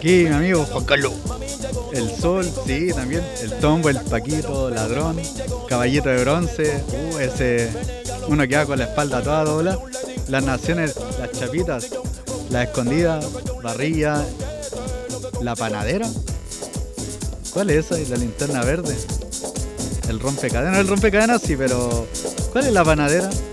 Aquí, mi amigo Juan Carlos. El Sol, sí, también. El Tombo, el Paquito, Ladrón, Caballito de Bronce. Ese. Uno que va con la espalda toda dobla. Las Naciones, las Chapitas, las Escondidas, Barrilla, la Panadera. ¿Cuál es esa? Y la Linterna Verde. El Rompecadenas. El Rompecadenas sí, pero. ¿Cuál es la Panadera?